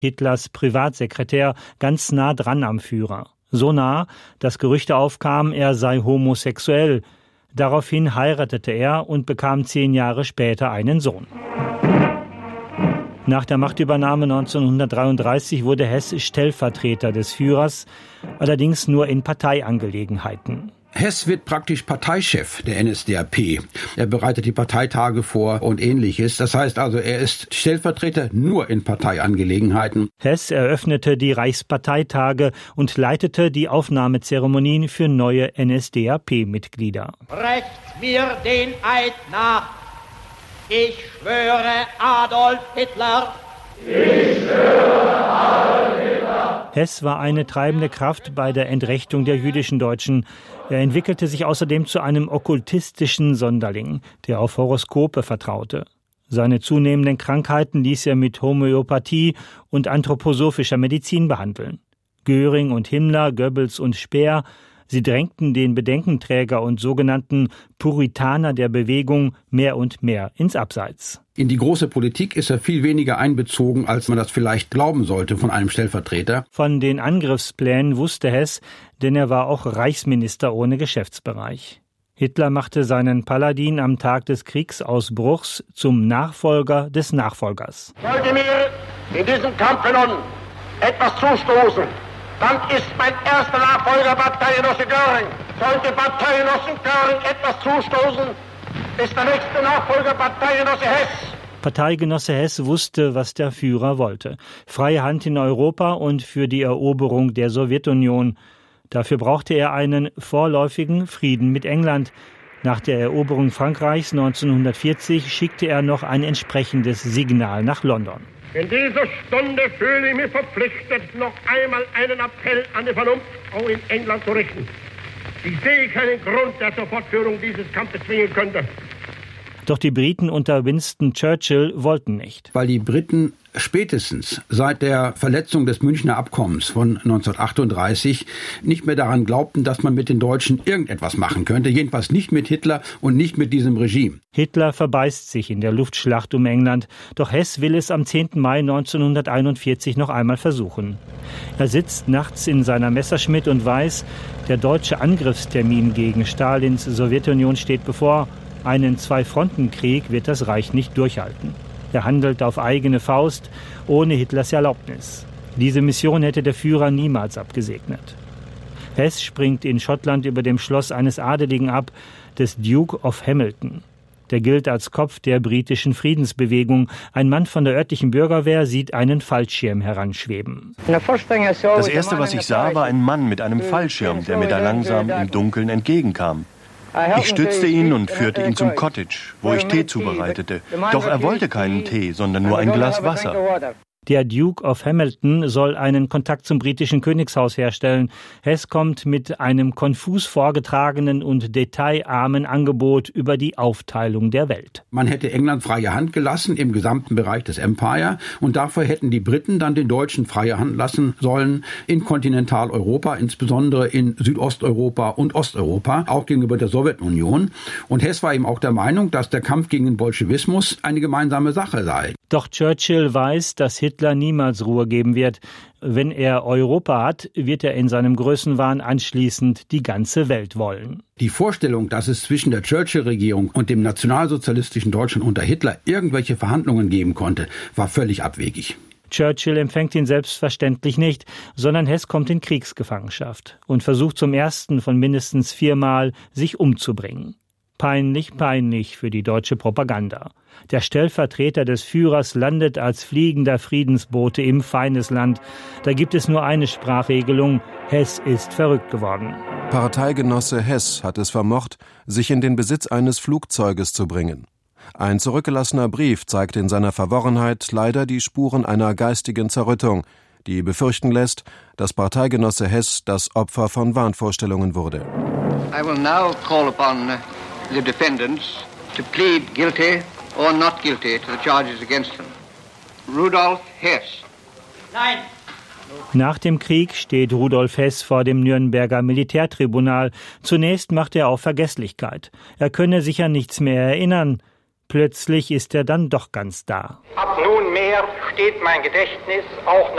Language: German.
Hitlers Privatsekretär, ganz nah dran am Führer. So nah, dass Gerüchte aufkamen, er sei homosexuell. Daraufhin heiratete er und bekam 10 Jahre später einen Sohn. Nach der Machtübernahme 1933 wurde Hess Stellvertreter des Führers, allerdings nur in Parteiangelegenheiten. Hess wird praktisch Parteichef der NSDAP. Er bereitet die Parteitage vor und Ähnliches. Das heißt also, er ist Stellvertreter nur in Parteiangelegenheiten. Hess eröffnete die Reichsparteitage und leitete die Aufnahmezeremonien für neue NSDAP-Mitglieder. Brecht mir den Eid nach. Ich schwöre Adolf Hitler. Ich schwöre Adolf Hitler. Hess war eine treibende Kraft bei der Entrechtung der jüdischen Deutschen. Er entwickelte sich außerdem zu einem okkultistischen Sonderling, der auf Horoskope vertraute. Seine zunehmenden Krankheiten ließ er mit Homöopathie und anthroposophischer Medizin behandeln. Göring und Himmler, Goebbels und Speer, sie drängten den Bedenkenträger und sogenannten Puritaner der Bewegung mehr und mehr ins Abseits. In die große Politik ist er viel weniger einbezogen, als man das vielleicht glauben sollte von einem Stellvertreter. Von den Angriffsplänen wusste Hess, denn er war auch Reichsminister ohne Geschäftsbereich. Hitler machte seinen Paladin am Tag des Kriegsausbruchs zum Nachfolger des Nachfolgers. Sollte mir in diesem Kampf nun etwas zustoßen, dann ist mein erster Nachfolger Parteigenosse Göring. Sollte Parteigenossen Göring etwas zustoßen, ist der nächste Nachfolger Parteigenosse Hess. Parteigenosse Hess wusste, was der Führer wollte. Freie Hand in Europa und für die Eroberung der Sowjetunion. Dafür brauchte er einen vorläufigen Frieden mit England. Nach der Eroberung Frankreichs 1940 schickte er noch ein entsprechendes Signal nach London. In dieser Stunde fühle ich mich verpflichtet, noch einmal einen Appell an die Vernunft auch in England zu richten. Ich sehe keinen Grund, der zur Fortführung dieses Kampfes zwingen könnte. Doch die Briten unter Winston Churchill wollten nicht. Weil die Briten spätestens seit der Verletzung des Münchner Abkommens von 1938 nicht mehr daran glaubten, dass man mit den Deutschen irgendetwas machen könnte. Jedenfalls nicht mit Hitler und nicht mit diesem Regime. Hitler verbeißt sich in der Luftschlacht um England. Doch Hess will es am 10. Mai 1941 noch einmal versuchen. Er sitzt nachts in seiner Messerschmitt und weiß, der deutsche Angriffstermin gegen Stalins Sowjetunion steht bevor. Einen Zwei-Fronten-Krieg wird das Reich nicht durchhalten. Er handelt auf eigene Faust, ohne Hitlers Erlaubnis. Diese Mission hätte der Führer niemals abgesegnet. Hess springt in Schottland über dem Schloss eines Adeligen ab, des Duke of Hamilton. Der gilt als Kopf der britischen Friedensbewegung. Ein Mann von der örtlichen Bürgerwehr sieht einen Fallschirm heranschweben. Das Erste, was ich sah, war ein Mann mit einem Fallschirm, der mir da langsam im Dunkeln entgegenkam. Ich stützte ihn und führte ihn zum Cottage, wo ich Tee zubereitete. Doch er wollte keinen Tee, sondern nur ein Glas Wasser. Der Duke of Hamilton soll einen Kontakt zum britischen Königshaus herstellen. Hess kommt mit einem konfus vorgetragenen und detailarmen Angebot über die Aufteilung der Welt. Man hätte England freie Hand gelassen im gesamten Bereich des Empire und dafür hätten die Briten dann den Deutschen freie Hand lassen sollen in Kontinentaleuropa, insbesondere in Südosteuropa und Osteuropa, auch gegenüber der Sowjetunion. Und Hess war eben auch der Meinung, dass der Kampf gegen den Bolschewismus eine gemeinsame Sache sei. Doch Churchill weiß, dass Hitler niemals Ruhe geben wird. Wenn er Europa hat, wird er in seinem Größenwahn anschließend die ganze Welt wollen. Die Vorstellung, dass es zwischen der Churchill-Regierung und dem nationalsozialistischen Deutschland unter Hitler irgendwelche Verhandlungen geben konnte, war völlig abwegig. Churchill empfängt ihn selbstverständlich nicht, sondern Hess kommt in Kriegsgefangenschaft und versucht zum ersten von mindestens 4 Mal, sich umzubringen. Peinlich, peinlich für die deutsche Propaganda. Der Stellvertreter des Führers landet als fliegender Friedensbote im Feindesland. Da gibt es nur eine Sprachregelung: Hess ist verrückt geworden. Parteigenosse Hess hat es vermocht, sich in den Besitz eines Flugzeuges zu bringen. Ein zurückgelassener Brief zeigt in seiner Verworrenheit leider die Spuren einer geistigen Zerrüttung, die befürchten lässt, dass Parteigenosse Hess das Opfer von Wahnvorstellungen wurde. I will now call upon the defendants to plead guilty or not guilty to the charges against them. Rudolf Hess. Nein. Nach dem Krieg steht Rudolf Hess vor dem Nürnberger Militärtribunal. Zunächst macht er auf Vergesslichkeit. Er könne sich an nichts mehr erinnern. Plötzlich ist er dann doch ganz da. Ab nunmehr steht mein Gedächtnis auch